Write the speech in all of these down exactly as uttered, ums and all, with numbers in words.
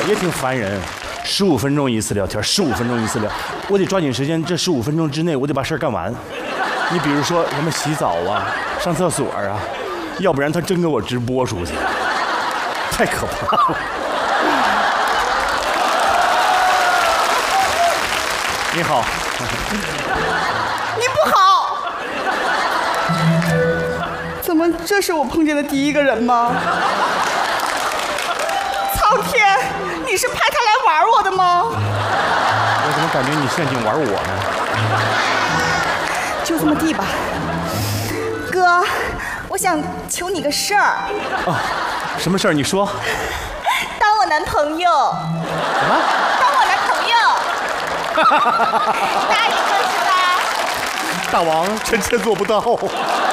也挺烦人。十五分钟一次聊天，十五分钟一次聊，我得抓紧时间，这十五分钟之内我得把事儿干完。你比如说什么洗澡啊、上厕所啊，要不然他真给我直播出去，太可怕了。你好， 你不好，怎么这是我碰见的第一个人吗？苍天，你是派他来玩我的吗？ 我怎么感觉你陷阱玩我呢？ 就这么地吧，哥，我想求你个事儿。 啊，什么事儿？你说。 当我男朋友。 什么？ 当我男朋友。答应了是吧？ 大王，臣妾做不到。为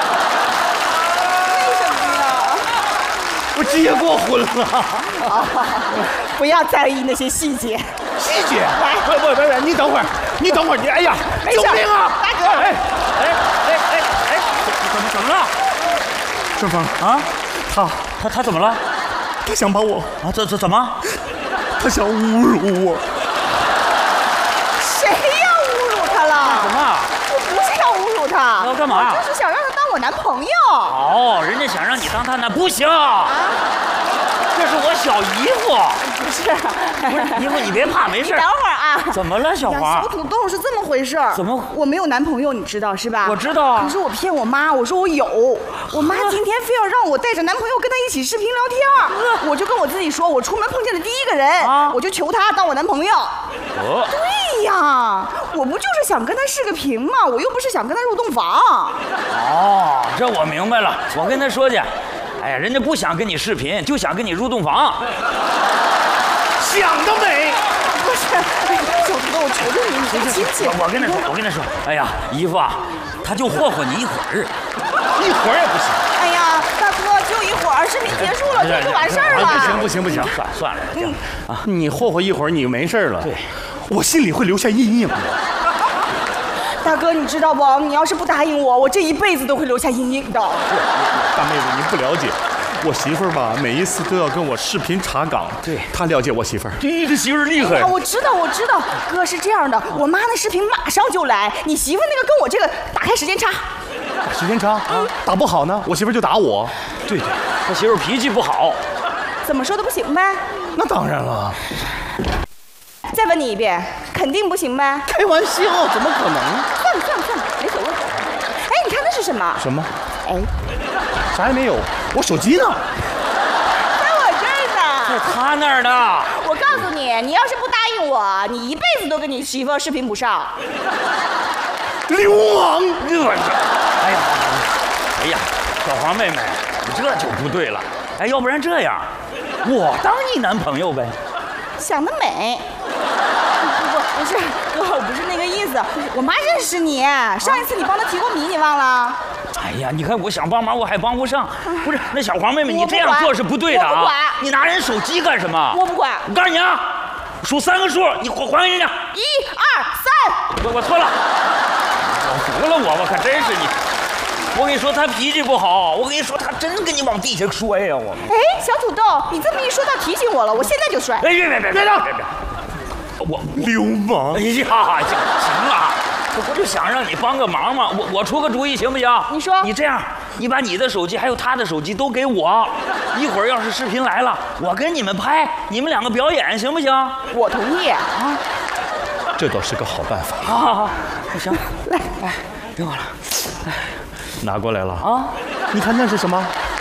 什么呀？ 我结过婚了。 啊，不要在意那些细节。 细节？ 来， 不不不不，你等会儿，你等会儿，你哎呀，救命啊！ 大哥， 哎哎哎哎哎，怎么怎么了？ 顺风啊， 他他他怎么了？ 他想把我啊，怎怎怎么？ 他想侮辱我。 谁要侮辱他了？ 什么？ 我不是要侮辱他。 要干嘛？ 我就是想让他当我男朋友。 哦，人家想让你当他男，不行。啊，这是我小姨夫。 不是， 不是姨夫，你别怕，没事。 等会儿啊。 怎么了，小黄？ 小土豆是这么回事儿。 怎么？ 我没有男朋友，你知道是吧？ 我知道啊。 可是我骗我妈，我说我有。我妈今天非要让我带着男朋友跟他一起视频聊天，我就跟我自己说，我出门碰见的第一个人， 啊、 我就求他当我男朋友。 哦。 对呀，我不就是想跟他视个频吗？我又不是想跟他入洞房。 哦，这我明白了。我跟他说去。哎呀，人家不想跟你视频，就想跟你入洞房。 想得美！ 不是，小土豆，我求求你，你别亲戚。 我跟他说，我跟他说，哎呀，姨夫啊，他就霍霍你一会儿， 一会儿也不行。 哎呀，大哥，就一会儿，视频结束了，这就完事儿了。 不行不行不行， 算算了，这样啊，你霍霍一会儿，你没事了。 对， 我心里会留下阴影的。 大哥，你知道不？你要是不答应我，我这一辈子都会留下阴影的。 大妹子，您不了解，我媳妇儿吧，每一次都要跟我视频查岗。 对， 她了解我媳妇儿。 这个媳妇儿厉害。 啊，我知道，我知道。哥是这样的，我妈那视频马上就来，你媳妇那个跟我这个打开时间差。 时间差啊，打不好呢，我媳妇儿就打我。 对对，他媳妇儿脾气不好。 怎么说都不行呗？ 那当然了。 再问你一遍，肯定不行呗？ 开玩笑，怎么可能？ 算了算了算了，没所谓。哎，你看那是什么？ 什么？ 哎， 啥也没有，我手机呢？ 在我这儿呢。 在他那儿呢。 我告诉你，你要是不答应我，你一辈子都跟你媳妇视频不上。 流氓！ 哎呀，哎呀，小黄妹妹，你这就不对了。哎，要不然这样，我当你男朋友呗。 想得美。不不不是哥，我不是那个意思。我妈认识你，上一次你帮她提过米，你忘了？ 哎呀，你看我想帮忙我还帮不上。不是，那小黄妹妹，你这样做是不对的啊！ 我不管。 你拿人手机干什么？ 我不管。 我告诉你啊，数三个数，你还还给人家。 一二三。 我我错了，我服了我，我可真是你。我跟你说，他脾气不好。我跟你说，他真跟你往地下摔呀！我。 哎，小土豆，你这么一说，倒提醒我了，我现在就摔。 哎，别别别别别别！我流氓！ 哎呀，行行了，我不就想让你帮个忙吗？我我出个主意行不行？ 你说。 你这样，你把你的手机还有他的手机都给我，一会儿要是视频来了，我跟你们拍，你们两个表演，行不行？ 我同意啊。 这倒是个好办法。 好好好，行， 来， 哎，给我了，哎。 拿过来了啊！ 你看那是什么？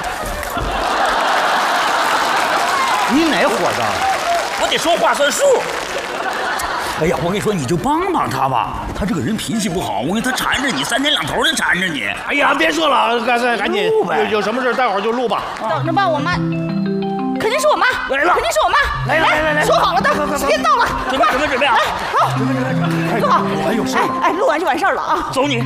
你哪伙的？ 我得说话算数。哎呀，我跟你说，你就帮帮他吧。他这个人脾气不好，我跟他缠着你，三天两头的缠着你。 哎呀，别说了，赶紧赶紧录呗。 有有什么事待会儿就录吧。 等着吧，我妈。肯定是我妈， 来了， 肯定是我妈。 来来来来， 说好了的，时间到了， 准备准备准备啊！ 好， 准备准备准备。 坐好。 还有事儿？ 哎，录完就完事儿了啊。 走你。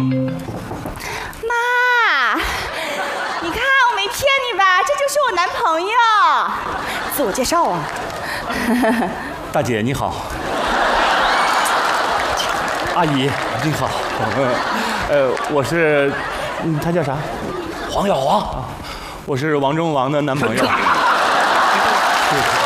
妈，你看我没骗你吧？这就是我男朋友。自我介绍啊。 大姐你好。阿姨你好。呃，我是，嗯，他叫啥？ 黄小黄。 我是王中王的男朋友。